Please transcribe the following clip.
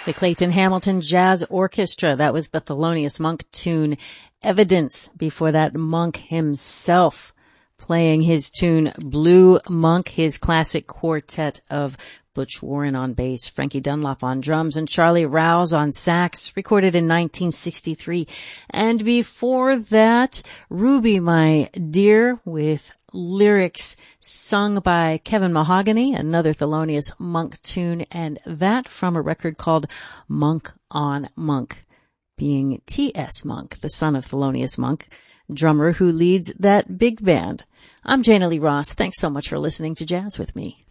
The Clayton Hamilton Jazz Orchestra. That was the Thelonious Monk tune, Evidence. Before that, Monk himself playing his tune, Blue Monk, his classic quartet of Butch Warren on bass, Frankie Dunlop on drums, and Charlie Rouse on sax, recorded in 1963. And before that, Ruby My Dear, with lyrics sung by Kevin Mahogany, another Thelonious Monk tune, and that from a record called Monk on Monk, being T.S. Monk, the son of Thelonious Monk, drummer who leads that big band. I'm Jana Lee Ross. Thanks so much for listening to Jazz with Me.